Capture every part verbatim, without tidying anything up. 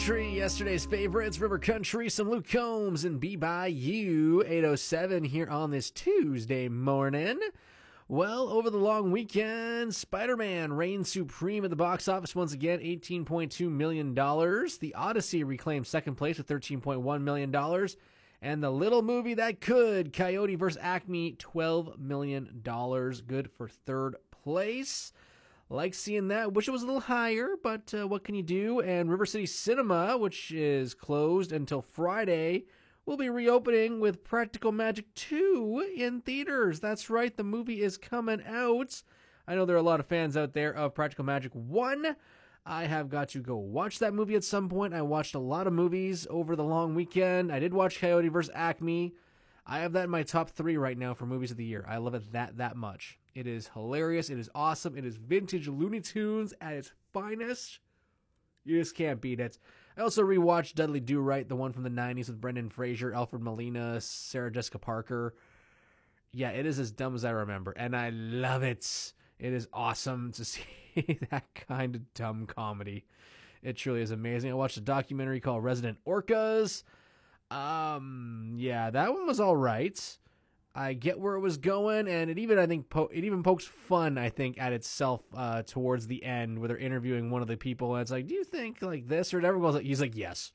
Country, yesterday's favorites, River Country, some Luke Combs, and Be By You, eight oh seven here on this Tuesday morning. Well, over the long weekend, Spider-Man reigned supreme at the box office once again, eighteen point two million dollars. The Odyssey reclaimed second place with thirteen point one million dollars. And The Little Movie That Could, Coyote versus. Acme, twelve million dollars. Good for third place. Like seeing that. Wish it was a little higher, but uh, what can you do? And River City Cinema, which is closed until Friday, will be reopening with Practical Magic two in theaters. That's right, the movie is coming out. I know there are a lot of fans out there of Practical Magic one. I have got to go watch that movie at some point. I watched a lot of movies over the long weekend. I did watch Coyote versus. Acme. I have that in my top three right now for movies of the year. I love it that that much. It is hilarious. It is awesome. It is vintage Looney Tunes at its finest. You just can't beat it. I also rewatched Dudley Do Right, the one from the nineties with Brendan Fraser, Alfred Molina, Sarah Jessica Parker. Yeah, it is as dumb as I remember, and I love it. It is awesome to see that kind of dumb comedy. It truly is amazing. I watched a documentary called Resident Orcas. Um, yeah, that one was all right. I get where it was going, and it even, I think, po- it even pokes fun, I think, at itself uh, towards the end, where they're interviewing one of the people, and it's like, do you think like this? Or everyone's like, he's like, yes.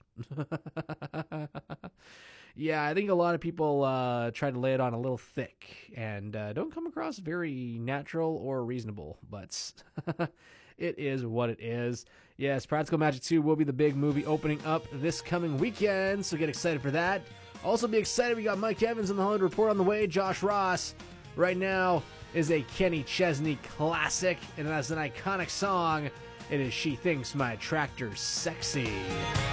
Yeah, I think a lot of people uh, try to lay it on a little thick, and uh, don't come across very natural or reasonable, but it is what it is. Yes, Practical Magic two will be the big movie opening up this coming weekend, so get excited for that. Also be excited, we got Mike Evans in the Hollywood Report on the way. Josh Ross right now is a Kenny Chesney classic, and as an iconic song, it is She Thinks My Tractor's Sexy.